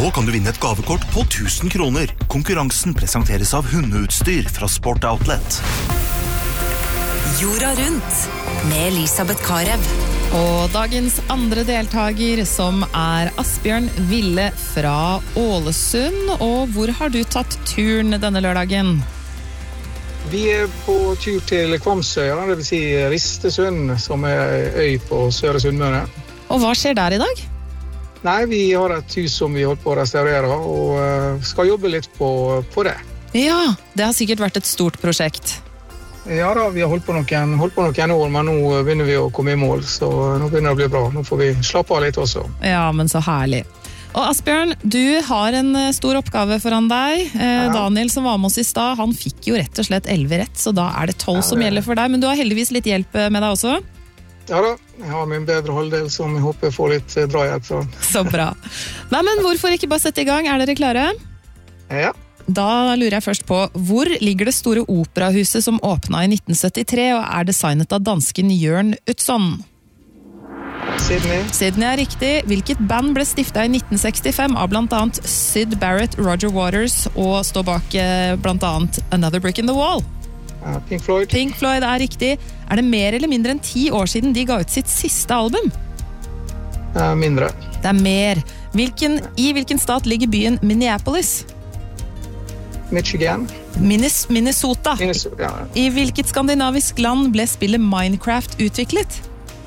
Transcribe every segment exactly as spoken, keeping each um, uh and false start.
Nå kan du vinne et gavekort på tusen kroner. Konkurransen presenteres av hundeutstyr fra Sport Outlet. Jorda rundt med Elisabeth Karev. Og dagens andre deltager, som er Asbjørn Ville fra Ålesund. Og hvor har du tatt turen denne lørdagen? Vi er på tur til Kvamsøya, det vil si Ristesund, som er øy på Søre Sunnmøre. Og hva skjer der i dag? Nei, vi har et hus som vi holder på å restaurere, og skal jobbe litt på, på det. Ja, det har sikkert vært et stort prosjekt. Ja da, vi har holdt på, noen, holdt på noen år, men nå begynner vi å komme i mål, så nå begynner det å bli bra. Nå får vi slappe av litt også. Ja, men så herlig. Og Asbjørn, du har en stor oppgave foran deg. Eh, Daniel som var med oss i stad, han fikk jo rett og slett elleve rett, så da er det tolv ja, som gjelder for deg, men du har heldigvis litt hjelp med deg også. Ja da, jeg har min bedre halvdel som jeg håper får litt drahjelp fra. Så bra. Nei, men hvorfor ikke bare sette i gang? Er dere klare? Ja. Da lurer jeg først på, hvor ligger det store operahuset som åpnet i nitten syttitre og er designet av dansken Jørn Utzon? Sydney. Sydney er riktig. Hvilket band ble stiftet i nitten sekstifem av blant annet Syd Barrett, Roger Waters og står bak blant annet Another Brick in the Wall? Uh, Pink Floyd. Pink Floyd er riktig. Er det mer eller mindre enn ti år siden de ga ut sitt siste album? Uh, mindre. Det er mer. Hvilken, I hvilken stat ligger byen Minneapolis? Michigan. Minnes, Minnesota. Minnesota ja. I hvilket skandinavisk land ble spillet Minecraft utviklet?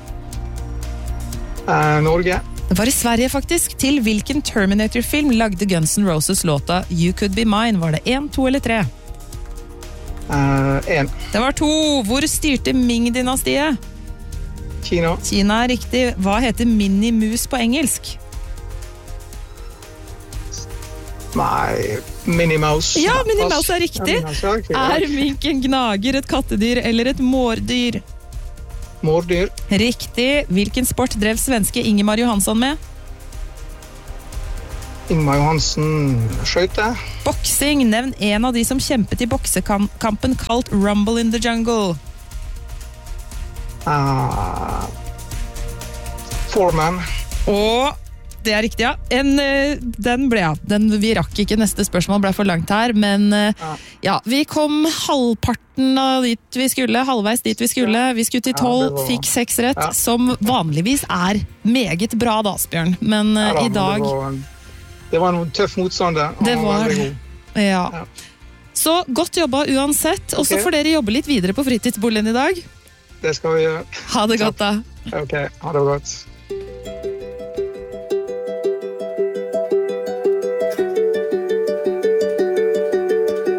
Uh, Norge. Det var i Sverige faktisk. Til hvilken Terminator-film lagde Guns N' Roses låta You Could Be Mine? Var det en, to eller tre? Uh, en. Det var to. Hvor styrte Ming-dynastiet? Kina. Kina er riktig. Hva heter Minimus på engelsk? Nei, Minnie Mouse. Ja, Minnie Mouse er riktig. Ja, okay. Er mink en gnager, et kattedyr eller et mårdyr? Mårdyr. Riktig. Hvilken sport drev svenske Ingemar Johansson med? Ingemar Johansen skjøyte. Boksing. Nevn en av de som kjempet i boksekampen kalt Rumble in the Jungle. Uh, Foreman. Og det er riktig, ja. En, den ble, ja. Den, vi rakk ikke neste spørsmål, ble for langt her, men ja. ja, vi kom halvparten av dit vi skulle, halvveis dit vi skulle. Vi skulle til tolv, ja, fikk seks rett, ja. Som vanligvis er meget bra da, Asbjørn. Men ja, da, i dag... Det var, det var noen tøff motstand der. Det var, ja. ja. Så godt jobba uansett, og så okay. Får dere jobbe litt videre på fritidsboligen i dag. Det skal vi gjøre. Ha det godt da. Ok, ha det godt.